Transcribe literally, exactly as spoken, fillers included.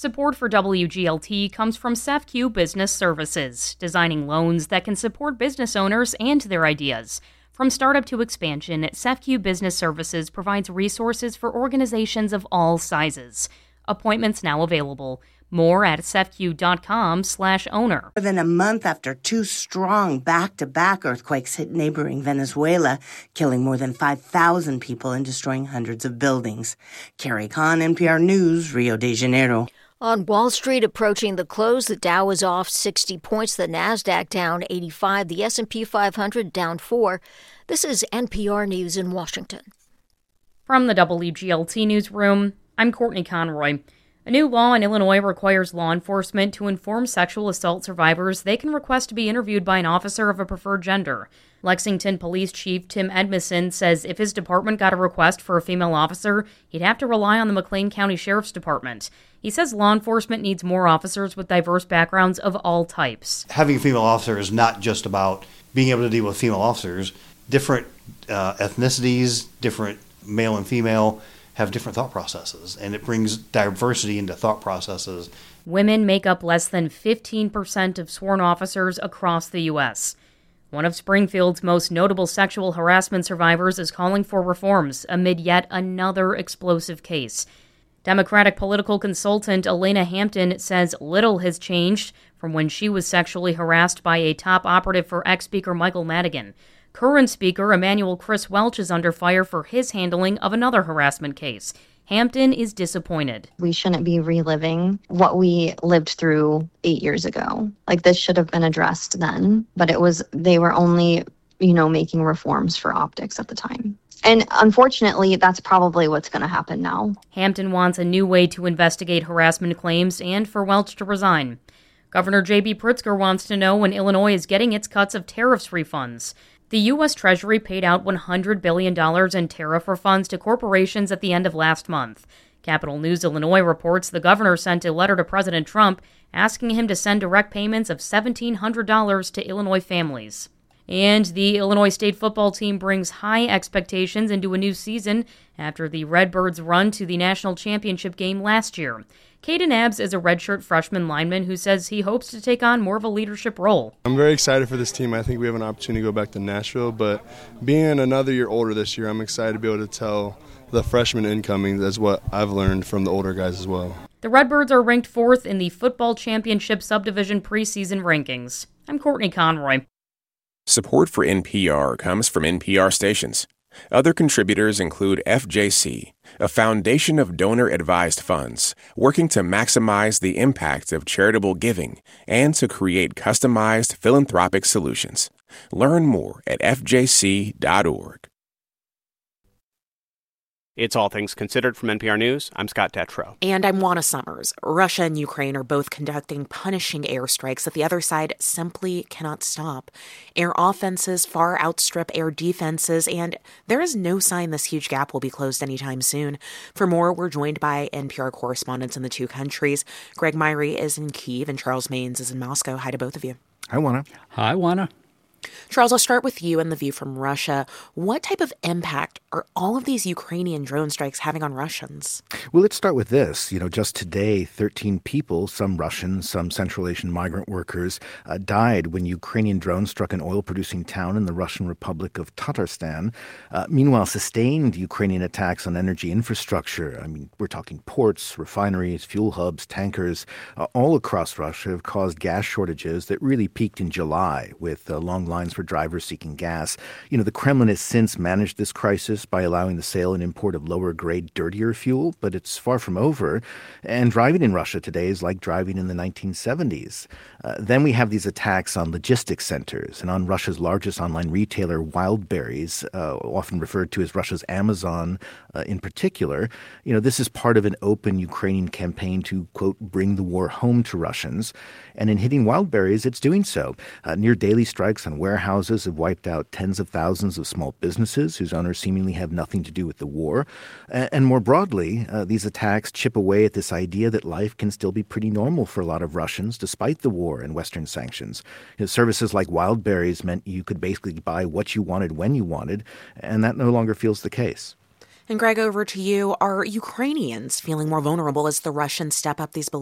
Support for W G L T comes from SEFCU Business Services, designing loans that can support business owners and their ideas. From startup to expansion, SEFCU Business Services provides resources for organizations of all sizes. Appointments now available. More at sefcu.com slash owner. More than a month after two strong back-to-back earthquakes hit neighboring Venezuela, killing more than five thousand people and destroying hundreds of buildings. Carrie Kahn, N P R News, Rio de Janeiro. On Wall Street, approaching the close, the Dow is off sixty points, the Nasdaq down eighty-five, the S and P five hundred down four. This is N P R News in Washington. From the W G L T Newsroom, I'm Courtney Conroy. A new law in Illinois requires law enforcement to inform sexual assault survivors they can request to be interviewed by an officer of a preferred gender. Lexington Police Chief Tim Edmondson says if his department got a request for a female officer, he'd have to rely on the McLean County Sheriff's Department. He says law enforcement needs more officers with diverse backgrounds of all types. Having a female officer is not just about being able to deal with female officers. Different uh, ethnicities, different male and female, have different thought processes, and it brings diversity into thought processes. Women make up less than fifteen percent of sworn officers across the U S. One of Springfield's most notable sexual harassment survivors is calling for reforms amid yet another explosive case. Democratic political consultant Elena Hampton says little has changed from when she was sexually harassed by a top operative for ex-Speaker Michael Madigan. Current Speaker Emanuel Chris Welch is under fire for his handling of another harassment case. Hampton is disappointed. We shouldn't be reliving what we lived through eight years ago. Like, this should have been addressed then, but it was, they were only, you know, making reforms for optics at the time. And unfortunately, that's probably what's going to happen now. Hampton wants a new way to investigate harassment claims and for Welch to resign. Governor J B Pritzker wants to know when Illinois is getting its cuts of tariffs refunds. The U S. Treasury paid out one hundred billion dollars in tariff refunds to corporations at the end of last month. Capital News Illinois reports the governor sent a letter to President Trump asking him to send direct payments of seventeen hundred dollars to Illinois families. And the Illinois State football team brings high expectations into a new season after the Redbirds' run to the national championship game last year. Caden Abbs is a redshirt freshman lineman who says he hopes to take on more of a leadership role. I'm very excited for this team. I think we have an opportunity to go back to Nashville, but being another year older this year, I'm excited to be able to tell the freshmen incoming that's what I've learned from the older guys as well. The Redbirds are ranked fourth in the football championship subdivision preseason rankings. I'm Courtney Conroy. Support for N P R comes from N P R stations. Other contributors include F J C, a foundation of donor-advised funds working to maximize the impact of charitable giving and to create customized philanthropic solutions. Learn more at f j c dot org. It's All Things Considered from N P R News. I'm Scott Detrow. And I'm Juana Summers. Russia and Ukraine are both conducting punishing airstrikes that the other side simply cannot stop. Air offenses far outstrip air defenses, and there is no sign this huge gap will be closed anytime soon. For more, we're joined by N P R correspondents in the two countries. Greg Myrie is in Kyiv and Charles Maynes is in Moscow. Hi to both of you. Hi, Juana. Hi, Juana. Charles, I'll start with you and the view from Russia. What type of impact are all of these Ukrainian drone strikes having on Russians? Well, let's start with this. You know, just today, thirteen people, some Russians, some Central Asian migrant workers, uh, died when Ukrainian drones struck an oil-producing town in the Russian Republic of Tatarstan. Uh, meanwhile, sustained Ukrainian attacks on energy infrastructure, I mean, we're talking ports, refineries, fuel hubs, tankers, uh, all across Russia have caused gas shortages that really peaked in July with uh, long lines for drivers seeking gas. You know, the Kremlin has since managed this crisis by allowing the sale and import of lower-grade, dirtier fuel, but it's far from over. And driving in Russia today is like driving in the nineteen seventies. Uh, then we have these attacks on logistics centers and on Russia's largest online retailer, Wildberries, uh, often referred to as Russia's Amazon uh, in particular. You know, this is part of an open Ukrainian campaign to, quote, bring the war home to Russians. And in hitting Wildberries, it's doing so. Uh, near daily strikes on warehouses have wiped out tens of thousands of small businesses whose owners seemingly have nothing to do with the war. Uh, and more broadly, uh, these attacks chip away at this idea that life can still be pretty normal for a lot of Russians despite the war and Western sanctions. You know, services like Wildberries meant you could basically buy what you wanted when you wanted, and that no longer feels the case. And Greg, over to you. Are Ukrainians feeling more vulnerable as the Russians step up these